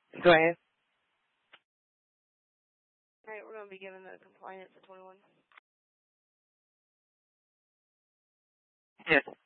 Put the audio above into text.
Go ahead. All right, we're going to be giving the compliance at 21. Yes.